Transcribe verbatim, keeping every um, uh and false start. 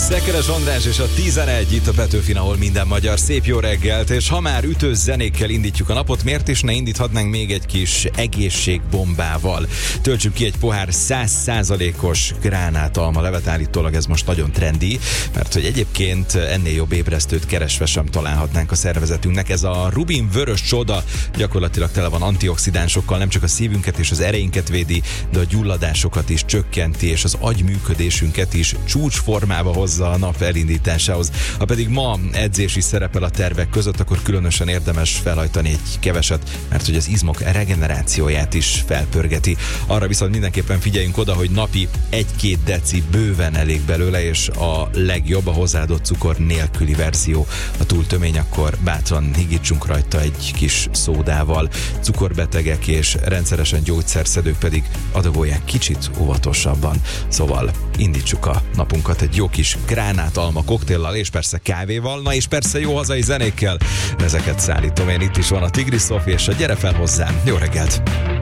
Szekeres András és a tizenegy itt a Petőfin, ahol minden magyar. Szép jó reggelt, és ha már ütős zenékkel indítjuk a napot, miért is ne indíthatnánk még egy kis egészségbombával? Töltsük ki egy pohár száz százalékos gránátalma levet, állítólag ez most nagyon trendi, mert hogy egyébként ennél jobb ébresztőt keresve sem találhatnánk a szervezetünknek. Ez a Rubin vörös csoda gyakorlatilag tele van antioxidánsokkal, nem csak a szívünket és az ereinket védi, de a gyulladásokat is csökkenti, és az agyműködésünket is csúcsformába hozza a nap elindításához. Ha pedig ma edzés is szerepel a tervek között, akkor különösen érdemes felhajtani egy keveset, mert hogy az izmok regenerációját is felpörgeti. Arra viszont mindenképpen figyeljünk oda, hogy napi egy-két deci bőven elég belőle, és a legjobb a hozzáadott cukor nélküli verzió. Ha túl tömény, akkor bátran higítsunk rajta egy kis szódával. Cukorbetegek és rendszeresen gyógyszerszedők pedig adagolják kicsit óvatosabban. Szóval indítsuk a napunkat egy jó kis gránátalma koktéllal, és persze kávéval, na és persze jó hazai zenékkel. Ezeket szállítom én, itt is van a Tigris Szofi, és a gyere fel hozzám. Jó reggelt!